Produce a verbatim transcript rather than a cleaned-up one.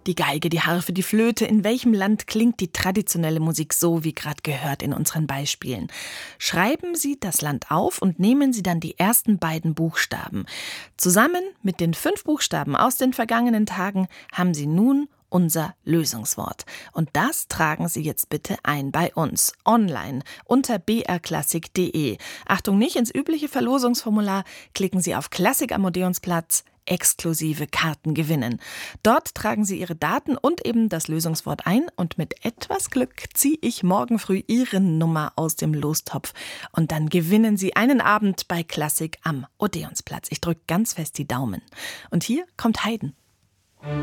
Die Geige, die Harfe, die Flöte. In welchem Land klingt die traditionelle Musik so, wie gerade gehört in unseren Beispielen? Schreiben Sie das Land auf und nehmen Sie dann die ersten beiden Buchstaben. Zusammen mit den fünf Buchstaben aus den vergangenen Tagen haben Sie nun unser Lösungswort. Und das tragen Sie jetzt bitte ein bei uns, online, unter b r klassik punkt d e. Achtung, nicht ins übliche Verlosungsformular, klicken Sie auf Klassik am Odeonsplatz, exklusive Karten gewinnen. Dort tragen Sie Ihre Daten und eben das Lösungswort ein und mit etwas Glück ziehe ich morgen früh Ihre Nummer aus dem Lostopf und dann gewinnen Sie einen Abend bei Klassik am Odeonsplatz. Ich drücke ganz fest die Daumen. Und hier kommt Haydn.